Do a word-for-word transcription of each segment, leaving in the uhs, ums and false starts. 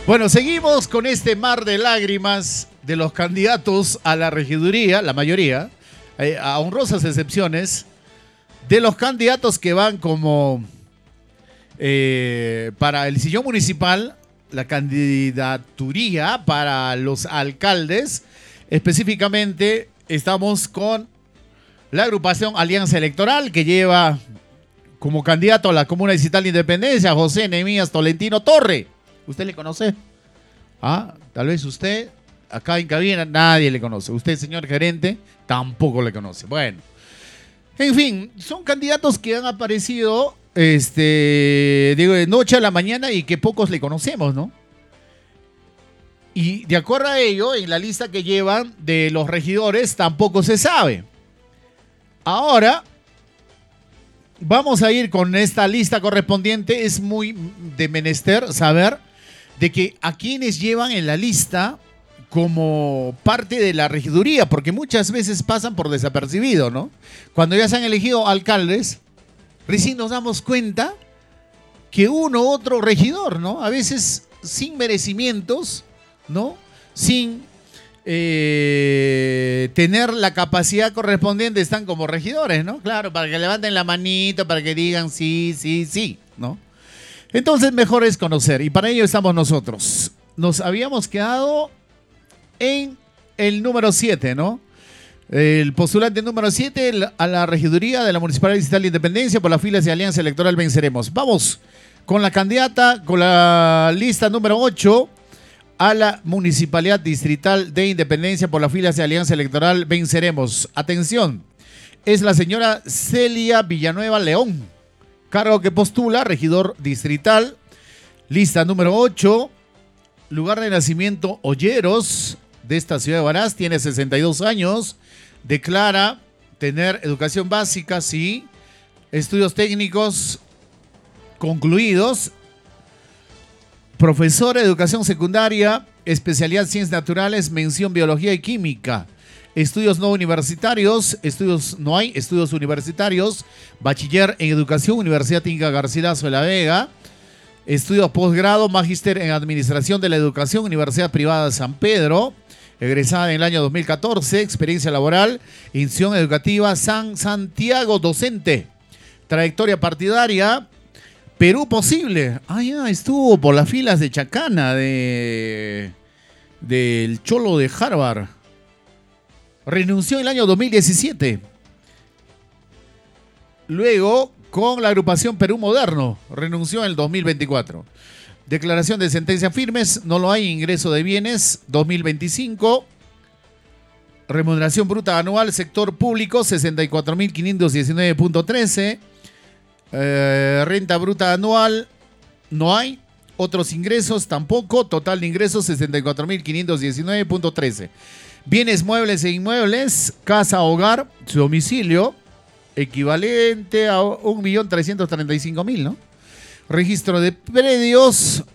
Bueno, seguimos con este mar de lágrimas de los candidatos a la regiduría, la mayoría, eh, a honrosas excepciones, de los candidatos que van como eh, para el sillón municipal, la candidaturía para los alcaldes. Específicamente estamos con la agrupación Alianza Electoral, que lleva como candidato a la Comuna Distrital de Independencia a José Nehemías Tolentino Torre. ¿Usted le conoce? Ah, tal vez usted, acá en cabina, nadie le conoce. Usted, señor gerente, tampoco le conoce. Bueno, en fin, son candidatos que han aparecido, este, digo, de noche a la mañana y que pocos le conocemos, ¿no? Y de acuerdo a ello, en la lista que llevan de los regidores tampoco se sabe. Ahora, vamos a ir con esta lista correspondiente. Es muy de menester saber de que a quienes llevan en la lista como parte de la regiduría, porque muchas veces pasan por desapercibido, ¿no? Cuando ya se han elegido alcaldes, recién nos damos cuenta que uno u otro regidor, ¿no? A veces sin merecimientos, ¿no? Sin eh, tener la capacidad correspondiente, están como regidores, ¿no? Claro, para que levanten la manito, para que digan sí, sí, sí, ¿no? Entonces mejor es conocer, y para ello estamos nosotros. Nos habíamos quedado en el número siete, ¿no? El postulante número siete a la regiduría de la Municipalidad Distrital de Independencia por las filas de Alianza Electoral Venceremos. Vamos con la candidata, con la lista número ocho a la Municipalidad Distrital de Independencia por las filas de Alianza Electoral Venceremos. Atención, es la señora Celia Villanueva León, cargo que postula regidor distrital. Lista número ocho, lugar de nacimiento Olleros, de esta ciudad de Huaraz, tiene sesenta y dos años, declara tener educación básica, sí, estudios técnicos concluidos, profesor de educación secundaria, especialidad ciencias naturales, mención biología y química, estudios no universitarios, estudios no hay, estudios universitarios, bachiller en educación, Universidad Inca Garcilaso de la Vega, estudios posgrado, magíster en administración de la educación, Universidad Privada de San Pedro, egresada en el año dos mil catorce, experiencia laboral, institución educativa San Santiago, docente, trayectoria partidaria, Perú Posible. Ah, ya, estuvo por las filas de Chacana, de del Cholo de Harvard. Renunció en el año dos mil diecisiete. Luego, con la agrupación Perú Moderno, renunció en el dos mil veinticuatro. Declaración de sentencias firmes, no lo hay. Ingreso de bienes, dos mil veinticinco. Remuneración bruta anual, sector público, sesenta y cuatro mil quinientos diecinueve punto trece. Eh, renta bruta anual, no hay. Otros ingresos, tampoco. Total de ingresos, sesenta y cuatro mil quinientos diecinueve punto trece. Bienes muebles e inmuebles, casa, hogar, su domicilio, equivalente a un millón trescientos treinta y cinco mil, ¿no? Registro de predios,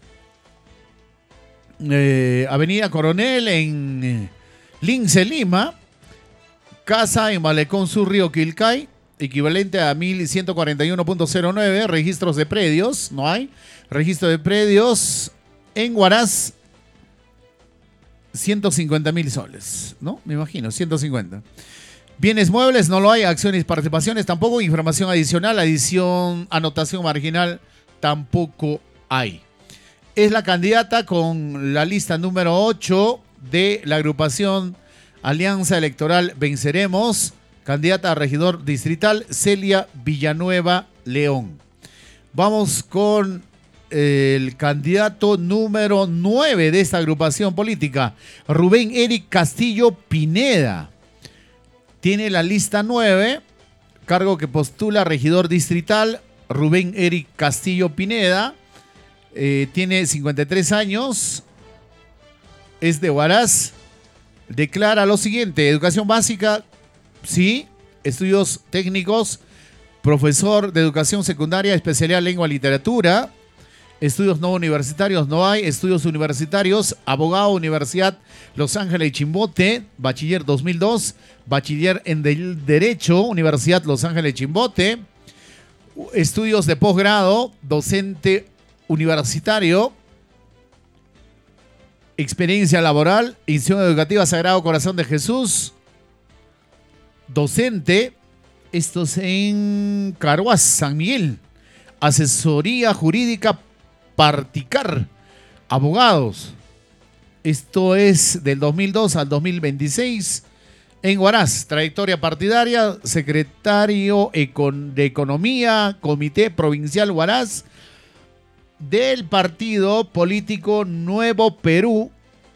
eh, Avenida Coronel en eh, Lince, Lima, casa en Malecón Sur, Río Quilcay, equivalente a mil ciento cuarenta y uno punto cero nueve. Registros de predios, no hay. Registro de predios en Huaraz, ciento cincuenta mil soles, ¿no? Me imagino, ciento cincuenta. Bienes muebles, no lo hay. Acciones y participaciones, tampoco. Información adicional, adición, anotación marginal, tampoco hay. Es la candidata con la lista número ocho de la agrupación Alianza Electoral Venceremos, candidata a regidor distrital, Celia Villanueva León. Vamos con el candidato número nueve de esta agrupación política, Rubén Eric Castillo Pineda. Tiene la lista nueve, cargo que postula regidor distrital, Rubén Eric Castillo Pineda. Eh, tiene cincuenta y tres años, es de Huaraz. Declara lo siguiente: educación básica, sí. Estudios técnicos, profesor de educación secundaria, especialidad lengua y literatura. Estudios no universitarios, no hay. Estudios universitarios, abogado, Universidad Los Ángeles y Chimbote, bachiller dos mil dos. Bachiller en Derecho, Universidad Los Ángeles y Chimbote. Estudios de posgrado, docente universitario, experiencia laboral, institución educativa Sagrado Corazón de Jesús, docente, estos en Caruas, San Miguel, asesoría jurídica Particar, abogados, esto es del dos mil dos al dos mil veintiséis, en Huaraz, trayectoria partidaria, secretario de Economía, Comité Provincial Huaraz, del partido político Nuevo Perú.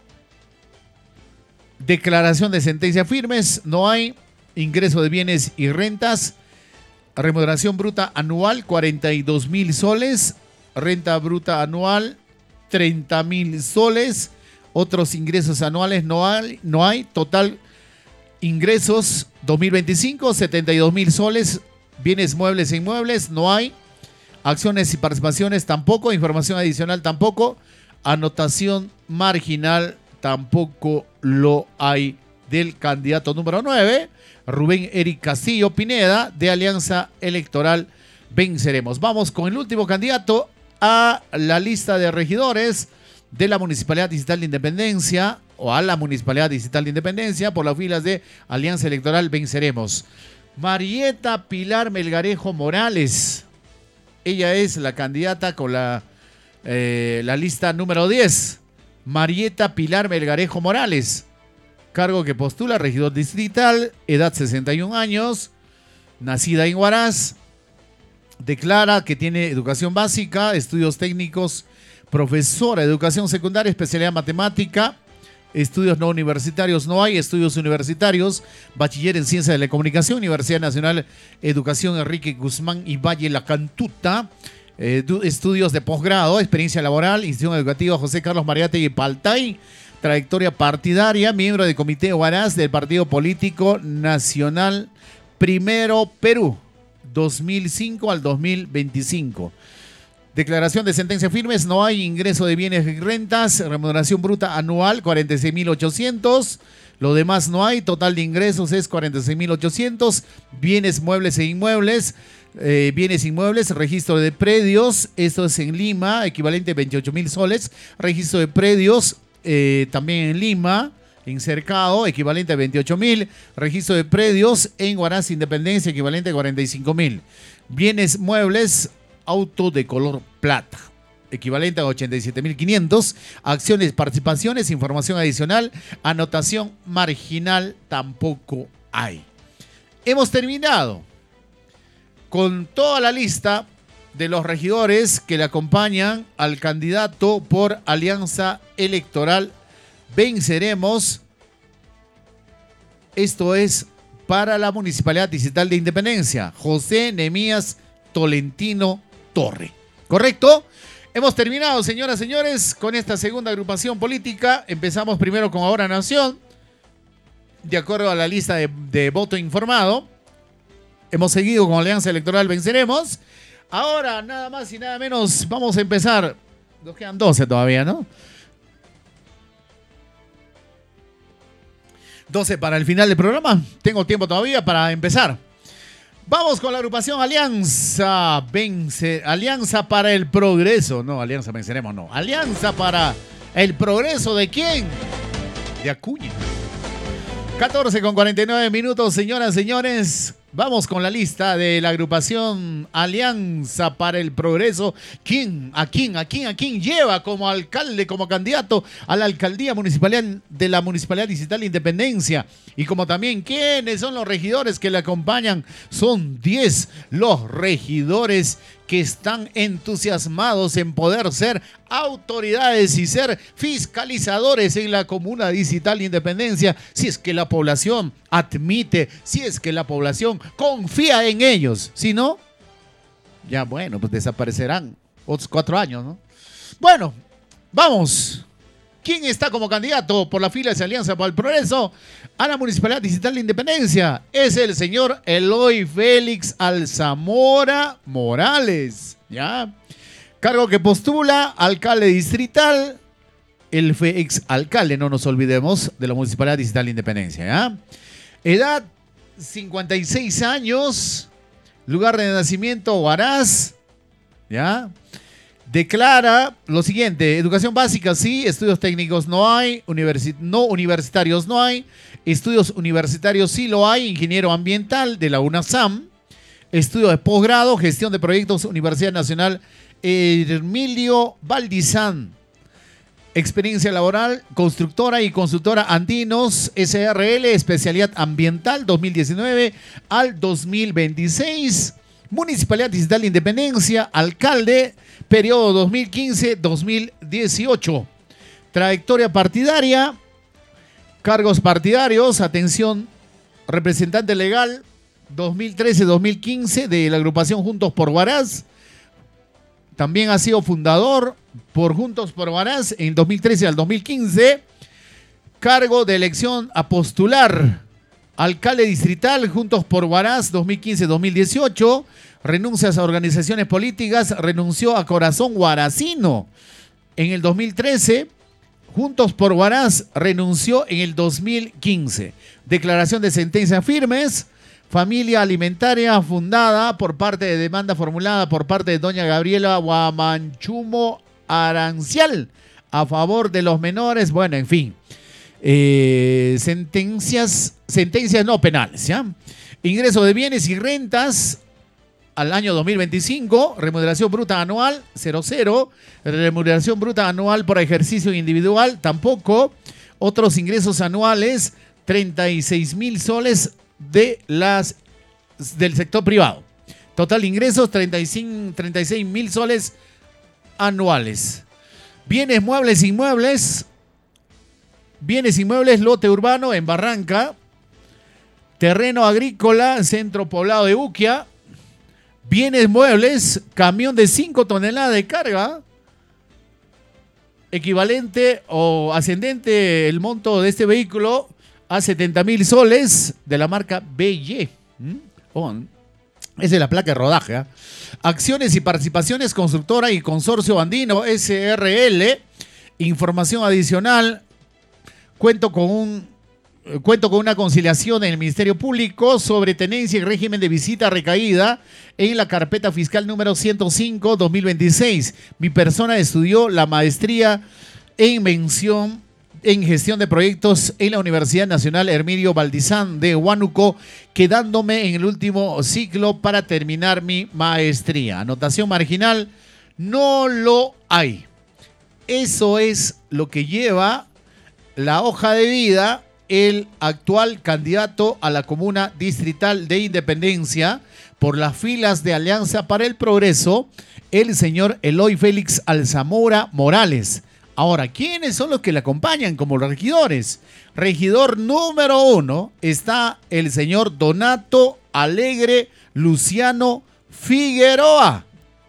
Declaración de sentencia firmes, no hay. Ingreso de bienes y rentas, remuneración bruta anual cuarenta y dos mil soles, renta bruta anual treinta mil soles, otros ingresos anuales no hay, no hay. Total ingresos dos mil veinticinco setenta y dos mil soles, bienes muebles e inmuebles no hay. Acciones y participaciones tampoco, información adicional tampoco, anotación marginal tampoco lo hay del candidato número nueve, Rubén Eric Castillo Pineda, de Alianza Electoral Venceremos. Vamos con el último candidato a la lista de regidores de la Municipalidad Distrital de Independencia, o a la Municipalidad Distrital de Independencia, por las filas de Alianza Electoral Venceremos. Marieta Pilar Melgarejo Morales. Ella es la candidata con la, eh, la lista número diez. Marieta Pilar Melgarejo Morales. Cargo que postula regidor distrital, edad sesenta y un años, nacida en Huaraz. Declara que tiene educación básica, estudios técnicos, profesora de educación secundaria, especialidad matemática, estudios no universitarios no hay, estudios universitarios, bachiller en ciencia de la comunicación, Universidad Nacional Educación Enrique Guzmán y Valle La Cantuta, eh, estudios de posgrado, experiencia laboral, institución educativa José Carlos Mariátegui y Paltay, trayectoria partidaria, miembro del Comité Huaraz del Partido Político Nacional Primero Perú, dos mil cinco al dos mil veinticinco. Declaración de sentencia firmes, no hay. Ingreso de bienes y rentas, remuneración bruta anual cuarenta y seis mil ochocientos, lo demás no hay. Total de ingresos es cuarenta y seis mil ochocientos, bienes muebles e inmuebles, eh, bienes inmuebles, registro de predios, esto es en Lima, equivalente a veintiocho mil soles, registro de predios eh, también en Lima, en Cercado, equivalente a veintiocho mil, registro de predios en Huaraz Independencia, equivalente a cuarenta y cinco mil, bienes muebles, auto de color plata, equivalente a ochenta y siete mil quinientos, acciones, participaciones, información adicional, anotación marginal tampoco hay. Hemos terminado con toda la lista de los regidores que le acompañan al candidato por Alianza Electoral Venceremos. Esto es para la Municipalidad Distrital de Independencia, José Nehemías Tolentino Torre. ¿Correcto? Hemos terminado, señoras y señores, con esta segunda agrupación política. Empezamos primero con Ahora Nación, de acuerdo a la lista de, de voto informado. Hemos seguido con Alianza Electoral Venceremos. Ahora, nada más y nada menos, vamos a empezar. Nos quedan doce todavía, ¿no? doce para el final del programa. Tengo tiempo todavía para empezar. Vamos con la agrupación Alianza Vence, Alianza para el Progreso. No, Alianza Venceremos, no. Alianza para el Progreso, ¿de quién? De Acuña. catorce con cuarenta y nueve minutos, señoras y señores. Vamos con la lista de la agrupación Alianza para el Progreso. ¿Quién? ¿A quién? ¿A quién? ¿A quién lleva como alcalde, como candidato a la alcaldía municipal de la Municipalidad Distrital de Independencia? Y como también, ¿quiénes son los regidores que le acompañan? Son diez los regidores que están entusiasmados en poder ser autoridades y ser fiscalizadores en la Comuna Distrital de Independencia, si es que la población admite, si es que la población confía en ellos. Si no, ya bueno, pues desaparecerán otros cuatro años, ¿no? Bueno, vamos. ¿Quién está como candidato por la fila de Alianza para el Progreso a la Municipalidad Distrital de Independencia? Es el señor Eloy Félix Alzamora Morales, ¿ya? Cargo que postula alcalde distrital. Él fue ex alcalde, no nos olvidemos, de la Municipalidad Distrital de Independencia, ¿ya? Edad, cincuenta y seis años. Lugar de nacimiento, Huaraz, ¿ya? Declara lo siguiente: educación básica sí, estudios técnicos no hay, universi no universitarios no hay, estudios universitarios sí lo hay, ingeniero ambiental de la UNASAM, estudio de posgrado, gestión de proyectos, Universidad Nacional Hermilio Valdizán, experiencia laboral, constructora y consultora Andinos S R L, especialidad ambiental dos mil diecinueve al dos mil veintiséis, Municipalidad Distrital de Independencia, alcalde, periodo dos mil quince a dos mil dieciocho. Trayectoria partidaria, cargos partidarios, atención, representante legal dos mil trece a dos mil quince de la agrupación Juntos por Huaraz. También ha sido fundador por Juntos por Huaraz en dos mil trece al dos mil quince. Cargo de elección a postular, alcalde distrital, Juntos por Huaraz, dos mil quince a dos mil dieciocho. Renuncias a organizaciones políticas, renunció a Corazón Huaracino en el dos mil trece. Juntos por Huaraz renunció en el dos mil quince. Declaración de sentencias firmes. Familia alimentaria fundada por parte de demanda formulada por parte de doña Gabriela Guamanchumo Arancial a favor de los menores. Bueno, en fin. Eh, sentencias, sentencias no penales, ¿ya? Ingreso de bienes y rentas al año dos mil veinticinco, remuneración bruta anual, cero cero, remuneración bruta anual por ejercicio individual, tampoco, otros ingresos anuales, treinta y seis mil soles de las, del sector privado. Total de ingresos, treinta y cinco, treinta y seis mil soles anuales. Bienes muebles e inmuebles, bienes inmuebles, lote urbano en Barranca, terreno agrícola, centro poblado de Uquia. Bienes muebles, camión de cinco toneladas de carga, equivalente o ascendente el monto de este vehículo a setenta mil soles de la marca B Y. ¿Mm? Oh, esa es la placa de rodaje. ¿eh? Acciones y participaciones, constructora y consorcio andino S R L. Información adicional, cuento con un... Cuento con una conciliación en el Ministerio Público sobre tenencia y régimen de visita recaída en la carpeta fiscal número ciento cinco dos mil veintiséis. Mi persona estudió la maestría en mención en gestión de proyectos en la Universidad Nacional Hermilio Valdizán de Huánuco, quedándome en el último ciclo para terminar mi maestría. Anotación marginal, no lo hay. Eso es lo que lleva la hoja de vida el actual candidato a la comuna distrital de Independencia por las filas de Alianza para el Progreso, el señor Eloy Félix Alzamora Morales. Ahora, ¿quiénes son los que le acompañan como regidores? Regidor número uno está el señor Donato Alegre Luciano Figueroa.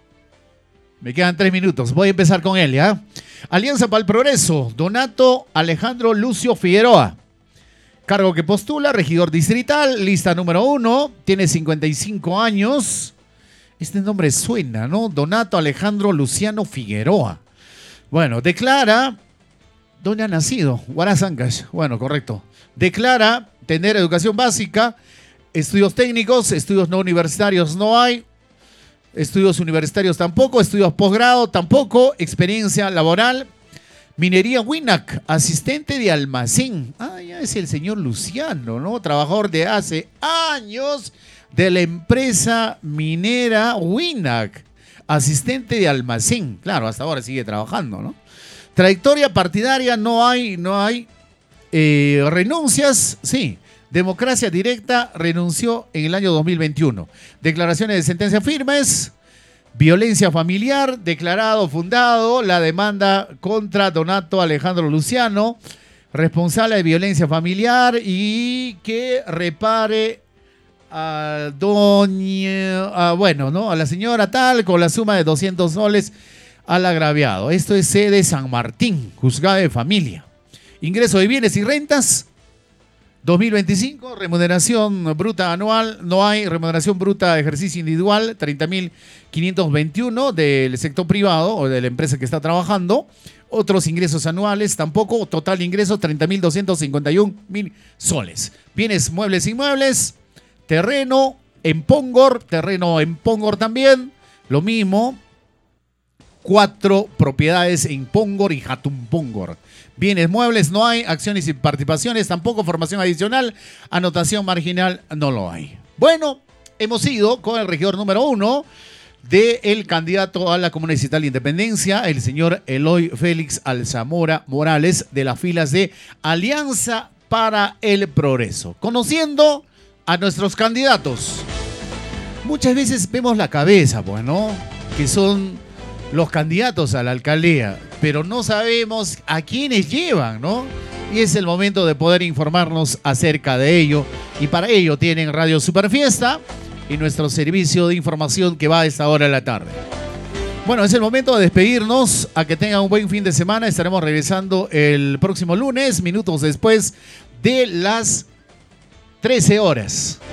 Me quedan tres minutos, voy a empezar con él, ¿ya? Alianza para el Progreso, Donato Alejandro Lucio Figueroa. Cargo que postula, regidor distrital, lista número uno, tiene cincuenta y cinco años. Este nombre suena, ¿no? Donato Alejandro Luciano Figueroa. Bueno, declara, ¿dónde ha nacido? Huaraz Ancash. Bueno, correcto. Declara tener educación básica, estudios técnicos, estudios no universitarios no hay, estudios universitarios tampoco, estudios posgrado tampoco, experiencia laboral. Minería Winac, asistente de almacén. Ah, ya es el señor Luciano, ¿no? Trabajador de hace años de la empresa minera Winac. Asistente de almacén. Claro, hasta ahora sigue trabajando, ¿no? Trayectoria partidaria, no hay, no hay. Eh, renuncias, sí. Democracia directa, renunció en el año dos mil veintiuno. Declaraciones de sentencia firmes. Violencia familiar, declarado, fundado, la demanda contra Donato Alejandro Luciano, responsable de violencia familiar y que repare a doña, a, bueno, ¿no? A la señora tal con la suma de doscientos soles al agraviado. Esto es sede San Martín, juzgado de familia. Ingreso de bienes y rentas, dos mil veinticinco, remuneración bruta anual, no hay remuneración bruta de ejercicio individual, treinta mil quinientos veintiuno del sector privado o de la empresa que está trabajando. Otros ingresos anuales tampoco, total de ingresos treinta mil doscientos cincuenta y un mil soles. Bienes muebles e inmuebles, terreno en Pongor, terreno en Pongor también, lo mismo. cuatro propiedades en Póngor y Jatumpóngor. Bienes muebles no hay, acciones y participaciones tampoco, formación adicional, anotación marginal no lo hay. Bueno, hemos ido con el regidor número uno del candidato a la Comuna Distrital de Independencia, el señor Eloy Félix Alzamora Morales, de las filas de Alianza para el Progreso. Conociendo a nuestros candidatos. Muchas veces vemos la cabeza, pues, ¿no? Que son los candidatos a la alcaldía, pero no sabemos a quiénes llevan, ¿no? Y es el momento de poder informarnos acerca de ello. Y para ello tienen Radio Superfiesta y nuestro servicio de información que va a esta hora de la tarde. Bueno, es el momento de despedirnos. A que tengan un buen fin de semana. Estaremos regresando el próximo lunes, minutos después de las trece horas.